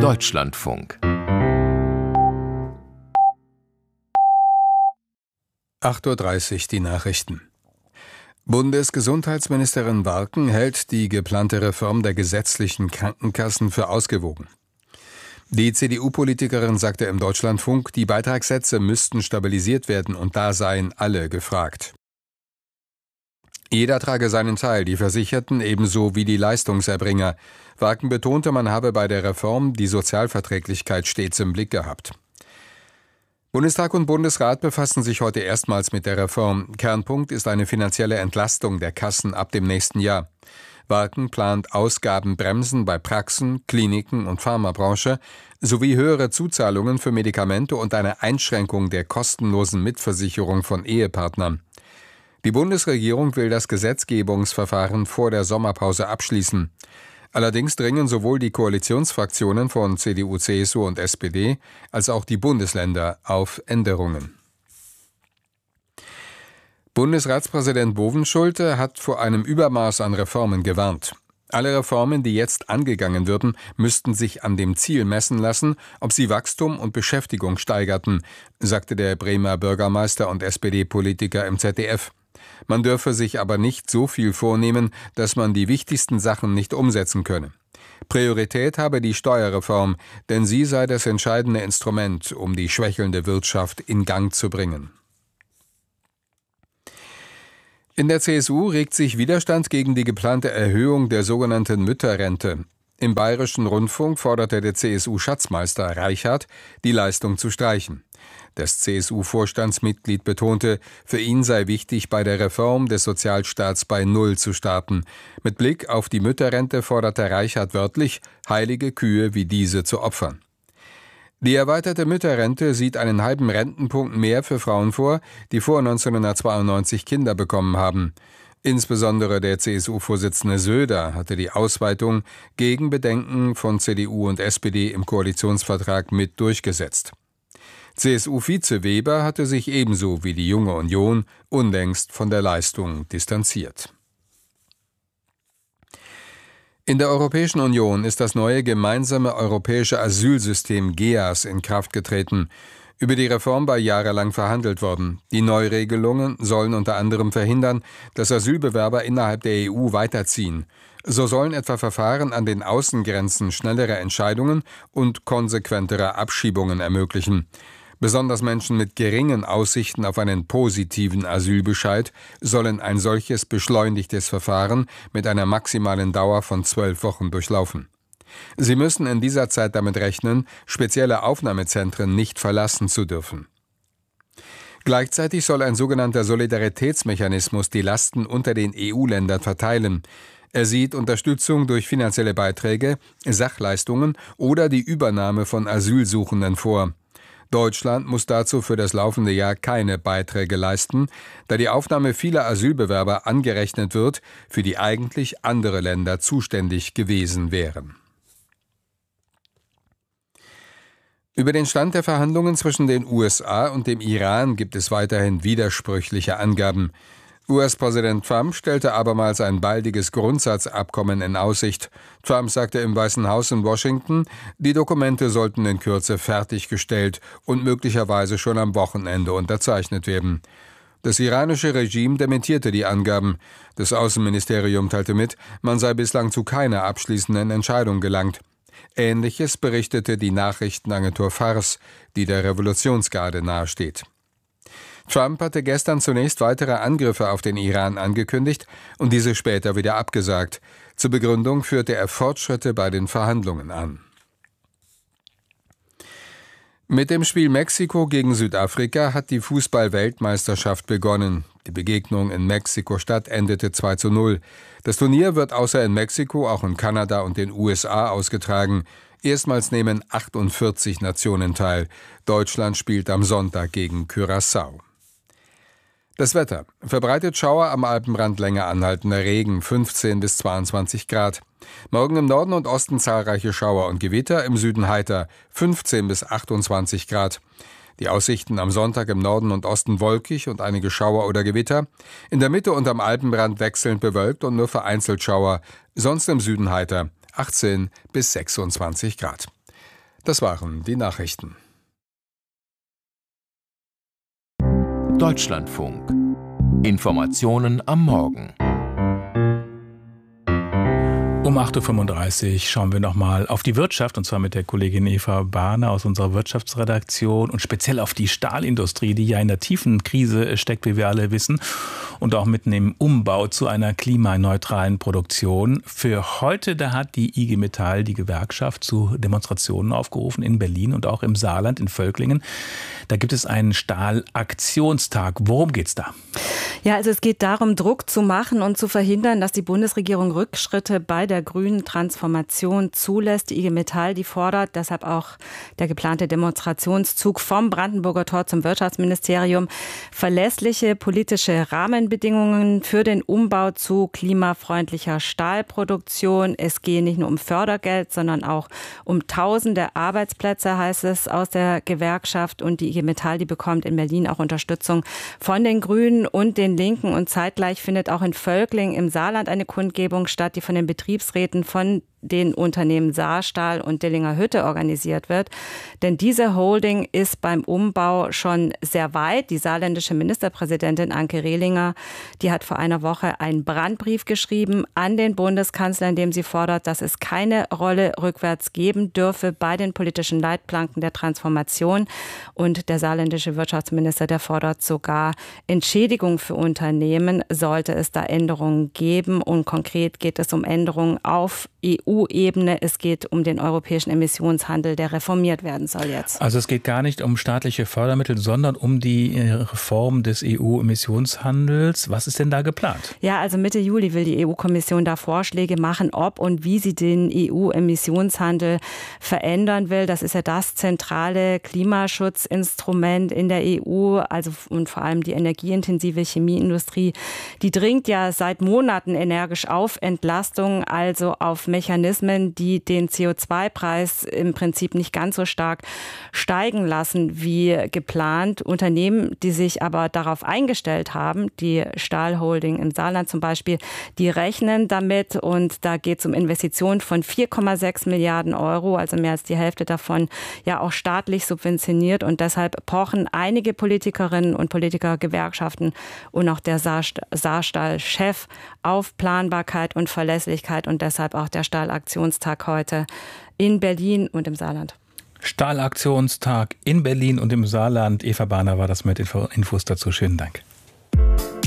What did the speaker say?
Deutschlandfunk. 8:30 Uhr die Nachrichten. Bundesgesundheitsministerin Warken hält die geplante Reform der gesetzlichen Krankenkassen für ausgewogen. Die CDU-Politikerin sagte im Deutschlandfunk, die Beitragssätze müssten stabilisiert werden und da seien alle gefragt. Jeder trage seinen Teil, die Versicherten ebenso wie die Leistungserbringer. Warken betonte, man habe bei der Reform die Sozialverträglichkeit stets im Blick gehabt. Bundestag und Bundesrat befassen sich heute erstmals mit der Reform. Kernpunkt ist eine finanzielle Entlastung der Kassen ab dem nächsten Jahr. Warken plant Ausgabenbremsen bei Praxen, Kliniken und Pharmabranche sowie höhere Zuzahlungen für Medikamente und eine Einschränkung der kostenlosen Mitversicherung von Ehepartnern. Die Bundesregierung will das Gesetzgebungsverfahren vor der Sommerpause abschließen. Allerdings dringen sowohl die Koalitionsfraktionen von CDU, CSU und SPD als auch die Bundesländer auf Änderungen. Bundesratspräsident Bovenschulte hat vor einem Übermaß an Reformen gewarnt. Alle Reformen, die jetzt angegangen würden, müssten sich an dem Ziel messen lassen, ob sie Wachstum und Beschäftigung steigerten, sagte der Bremer Bürgermeister und SPD-Politiker im ZDF. Man dürfe sich aber nicht so viel vornehmen, dass man die wichtigsten Sachen nicht umsetzen könne. Priorität habe die Steuerreform, denn sie sei das entscheidende Instrument, um die schwächelnde Wirtschaft in Gang zu bringen. In der CSU regt sich Widerstand gegen die geplante Erhöhung der sogenannten Mütterrente. Im Bayerischen Rundfunk forderte der CSU-Schatzmeister Reichert, die Leistung zu streichen. Das CSU-Vorstandsmitglied betonte, für ihn sei wichtig, bei der Reform des Sozialstaats bei Null zu starten. Mit Blick auf die Mütterrente forderte Reichert wörtlich, heilige Kühe wie diese zu opfern. Die erweiterte Mütterrente sieht einen halben Rentenpunkt mehr für Frauen vor, die vor 1992 Kinder bekommen haben. Insbesondere der CSU-Vorsitzende Söder hatte die Ausweitung gegen Bedenken von CDU und SPD im Koalitionsvertrag mit durchgesetzt. CSU-Vize Weber hatte sich ebenso wie die Junge Union unlängst von der Leistung distanziert. In der Europäischen Union ist das neue gemeinsame europäische Asylsystem GEAS in Kraft getreten. Über die Reform war jahrelang verhandelt worden. Die Neuregelungen sollen unter anderem verhindern, dass Asylbewerber innerhalb der EU weiterziehen. So sollen etwa Verfahren an den Außengrenzen schnellere Entscheidungen und konsequentere Abschiebungen ermöglichen. Besonders Menschen mit geringen Aussichten auf einen positiven Asylbescheid sollen ein solches beschleunigtes Verfahren mit einer maximalen Dauer von 12 Wochen durchlaufen. Sie müssen in dieser Zeit damit rechnen, spezielle Aufnahmezentren nicht verlassen zu dürfen. Gleichzeitig soll ein sogenannter Solidaritätsmechanismus die Lasten unter den EU-Ländern verteilen. Er sieht Unterstützung durch finanzielle Beiträge, Sachleistungen oder die Übernahme von Asylsuchenden vor. Deutschland muss dazu für das laufende Jahr keine Beiträge leisten, da die Aufnahme vieler Asylbewerber angerechnet wird, für die eigentlich andere Länder zuständig gewesen wären. Über den Stand der Verhandlungen zwischen den USA und dem Iran gibt es weiterhin widersprüchliche Angaben. US-Präsident Trump stellte abermals ein baldiges Grundsatzabkommen in Aussicht. Trump sagte im Weißen Haus in Washington, die Dokumente sollten in Kürze fertiggestellt und möglicherweise schon am Wochenende unterzeichnet werden. Das iranische Regime dementierte die Angaben. Das Außenministerium teilte mit, man sei bislang zu keiner abschließenden Entscheidung gelangt. Ähnliches berichtete die Nachrichtenagentur Fars, die der Revolutionsgarde nahesteht. Trump hatte gestern zunächst weitere Angriffe auf den Iran angekündigt und diese später wieder abgesagt. Zur Begründung führte er Fortschritte bei den Verhandlungen an. Mit dem Spiel Mexiko gegen Südafrika hat die Fußball-Weltmeisterschaft begonnen. Die Begegnung in Mexiko-Stadt endete 2:0. Das Turnier wird außer in Mexiko auch in Kanada und den USA ausgetragen. Erstmals nehmen 48 Nationen teil. Deutschland spielt am Sonntag gegen Curaçao. Das Wetter. Verbreitet Schauer am Alpenrand, länger anhaltender Regen, 15 bis 22 Grad. Morgen im Norden und Osten zahlreiche Schauer und Gewitter, im Süden heiter, 15 bis 28 Grad. Die Aussichten am Sonntag im Norden und Osten wolkig und einige Schauer oder Gewitter. In der Mitte und am Alpenrand wechselnd bewölkt und nur vereinzelt Schauer. Sonst im Süden heiter, 18 bis 26 Grad. Das waren die Nachrichten. Deutschlandfunk. Informationen am Morgen. Um 8.35 Uhr schauen wir nochmal auf die Wirtschaft, und zwar mit der Kollegin Eva Bahner aus unserer Wirtschaftsredaktion und speziell auf die Stahlindustrie, die ja in der tiefen Krise steckt, wie wir alle wissen, und auch mitten im Umbau zu einer klimaneutralen Produktion. Für heute, da hat die IG Metall, die Gewerkschaft, zu Demonstrationen aufgerufen in Berlin und auch im Saarland, in Völklingen. Da gibt es einen Stahlaktionstag. Worum geht's da? Ja, also es geht darum, Druck zu machen und zu verhindern, dass die Bundesregierung Rückschritte bei der grünen Transformation zulässt. Die IG Metall, die fordert deshalb auch der geplante Demonstrationszug vom Brandenburger Tor zum Wirtschaftsministerium verlässliche politische Rahmenbedingungen für den Umbau zu klimafreundlicher Stahlproduktion. Es gehe nicht nur um Fördergeld, sondern auch um tausende Arbeitsplätze, heißt es aus der Gewerkschaft. Und die IG Metall, die bekommt in Berlin auch Unterstützung von den Grünen und den Linken. Und zeitgleich findet auch in Völklingen im Saarland eine Kundgebung statt, die von den Betriebsräten von den Unternehmen Saarstahl und Dillinger Hütte organisiert wird. Denn diese Holding ist beim Umbau schon sehr weit. Die saarländische Ministerpräsidentin Anke Rehlinger, die hat vor einer Woche einen Brandbrief geschrieben an den Bundeskanzler, in dem sie fordert, dass es keine Rolle rückwärts geben dürfe bei den politischen Leitplanken der Transformation. Und der saarländische Wirtschaftsminister, der fordert sogar Entschädigung für Unternehmen, sollte es da Änderungen geben. Und konkret geht es um Änderungen auf EU-Ebene. Es geht um den europäischen Emissionshandel, der reformiert werden soll jetzt. Also es geht gar nicht um staatliche Fördermittel, sondern um die Reform des EU-Emissionshandels. Was ist denn da geplant? Ja, also Mitte Juli will die EU-Kommission da Vorschläge machen, ob und wie sie den EU-Emissionshandel verändern will. Das ist ja das zentrale Klimaschutzinstrument in der EU, also und vor allem die energieintensive Chemieindustrie. Die dringt ja seit Monaten energisch auf Entlastung, also auf Mechanismen, die den CO2-Preis im Prinzip nicht ganz so stark steigen lassen wie geplant. Unternehmen, die sich aber darauf eingestellt haben, die Stahlholding im Saarland zum Beispiel, die rechnen damit, und da geht es um Investitionen von 4,6 Milliarden Euro, also mehr als die Hälfte davon ja auch staatlich subventioniert, und deshalb pochen einige Politikerinnen und Politiker, Gewerkschaften und auch der Saarstahl-Chef auf Planbarkeit und Verlässlichkeit, und deshalb auch der Stahlaktionstag heute in Berlin und im Saarland. Stahlaktionstag in Berlin und im Saarland. Eva Bahner war das mit Infos dazu. Schönen Dank.